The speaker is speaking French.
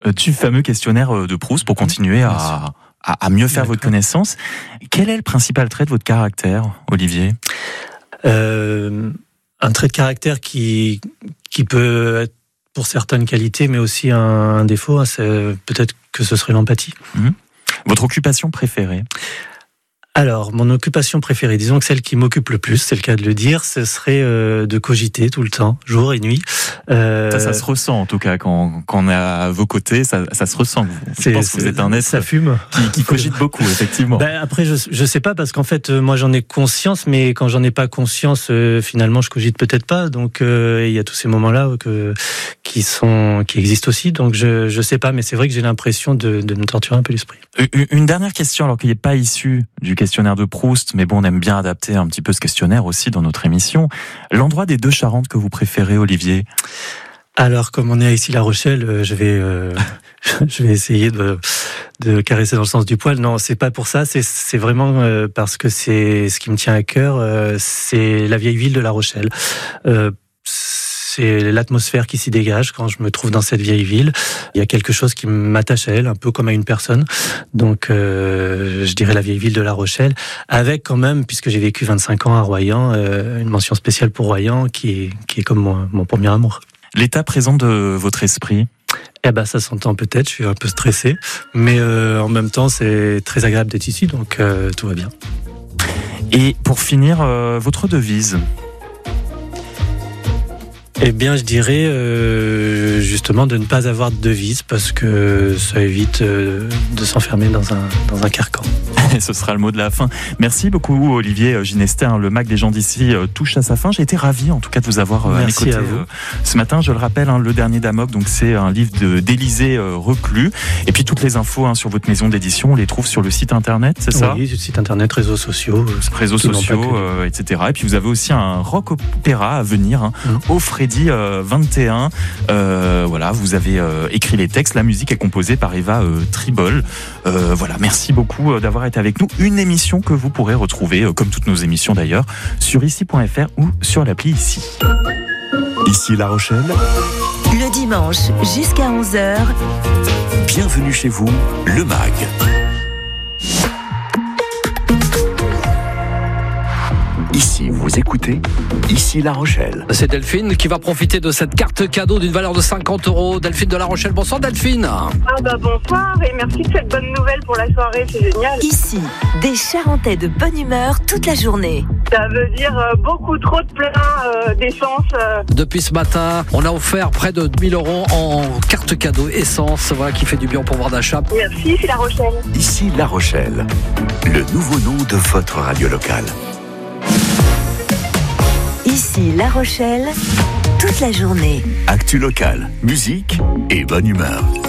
du fameux questionnaire de Proust pour continuer à mieux faire votre connaissance. Quel est le principal trait de votre caractère, Olivier ? Un trait de caractère qui peut être pour certaines qualités, mais aussi un défaut, c'est peut-être que ce serait l'empathie. Votre occupation préférée ? Alors, mon occupation préférée, disons que celle qui m'occupe le plus, c'est le cas de le dire, ce serait de cogiter tout le temps, jour et nuit. Ça se ressent en tout cas, quand on est à vos côtés, ça se ressent. Je pense que vous êtes un être ça fume. qui cogite beaucoup, effectivement. Après, je sais pas, parce qu'en fait, moi j'en ai conscience, mais quand j'en ai pas conscience, finalement, je cogite peut-être pas. Donc, il y a tous ces moments-là qui existent aussi. Donc, je sais pas, mais c'est vrai que j'ai l'impression de me torturer un peu l'esprit. Une dernière question, alors qu'il n'est pas issu du questionnaire de Proust, mais bon, on aime bien adapter un petit peu ce questionnaire aussi dans notre émission. L'endroit des deux Charentes que vous préférez, Olivier ? Alors, comme on est à Issy-la Rochelle, je vais essayer de caresser dans le sens du poil. Non, c'est pas pour ça. C'est vraiment parce que c'est ce qui me tient à cœur. C'est la vieille ville de La Rochelle. C'est l'atmosphère qui s'y dégage quand je me trouve dans cette vieille ville. Il y a quelque chose qui m'attache à elle, un peu comme à une personne. Donc, je dirais la vieille ville de La Rochelle, avec quand même, puisque j'ai vécu 25 ans à Royan, une mention spéciale pour Royan, qui est comme mon premier amour. L'état présent de votre esprit ? Ça s'entend peut-être, je suis un peu stressé, mais en même temps, c'est très agréable d'être ici, donc tout va bien. Et pour finir, votre devise ? Eh bien, je dirais justement de ne pas avoir de devise, parce que ça évite de s'enfermer dans un carcan. Et ce sera le mot de la fin. Merci beaucoup, Olivier Ginester. Le Mag des gens d'ici touche à sa fin. J'ai été ravi, en tout cas, de vous avoir à mes côtés ce matin. Je le rappelle, Le Dernier d'Amok, donc c'est un livre d'Élisée Reclus. Et puis toutes les infos sur votre maison d'édition, on les trouve sur le site internet, c'est ça ? Oui, site internet, réseaux sociaux, etc. Et puis vous avez aussi un rock opéra à venir, au Freddy 21. Voilà, vous avez écrit les textes. La musique est composée par Eva Tribol. Voilà, merci beaucoup d'avoir été avec nous. Une émission que vous pourrez retrouver, comme toutes nos émissions d'ailleurs, sur ici.fr ou sur l'appli Ici. Ici La Rochelle. Le dimanche jusqu'à 11h. Bienvenue chez vous, le MAG. Ici, vous écoutez Ici La Rochelle. C'est Delphine qui va profiter de cette carte cadeau d'une valeur de 50 €. Delphine de La Rochelle. Bonsoir Delphine. Bonsoir et merci de cette bonne nouvelle pour la soirée, c'est génial. Ici, des Charentais de bonne humeur toute la journée. Ça veut dire beaucoup trop de plein d'essence. Depuis ce matin, on a offert près de 1000 € en carte cadeau essence, voilà, qui fait du bien au pouvoir d'achat. Merci, c'est La Rochelle. Ici La Rochelle, le nouveau nom de votre radio locale. Ici La Rochelle, toute la journée. Actu locale, musique et bonne humeur.